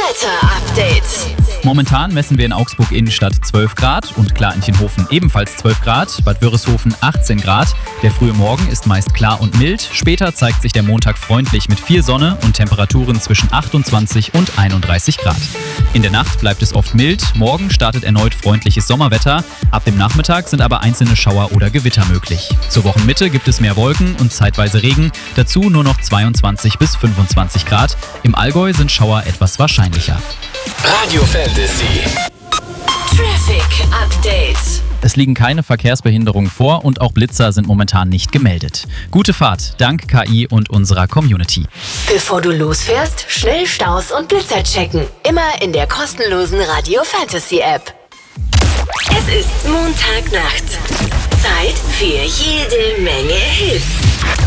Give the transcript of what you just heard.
Wetter-Update. Momentan messen wir in Augsburg Innenstadt 12 Grad und Klar-Inchenhofen ebenfalls 12 Grad, Bad Wörishofen 18 Grad. Der frühe Morgen ist meist klar und mild. Später zeigt sich der Montag freundlich mit viel Sonne und Temperaturen zwischen 28 und 31 Grad. In der Nacht bleibt es oft mild. Morgen startet erneut freundliches Sommerwetter. Ab dem Nachmittag sind aber einzelne Schauer oder Gewitter möglich. Zur Wochenmitte gibt es mehr Wolken und zeitweise Regen. Dazu nur noch 22 bis 25 Grad. Im Allgäu sind Schauer etwas wahrscheinlicher. Radio Fantasy. Traffic Update. Es liegen keine Verkehrsbehinderungen vor und auch Blitzer sind momentan nicht gemeldet. Gute Fahrt, dank KI und unserer Community. Bevor du losfährst, schnell Staus und Blitzer checken. Immer in der kostenlosen Radio Fantasy App. Es ist Montagnacht. Zeit für jede Menge Hits.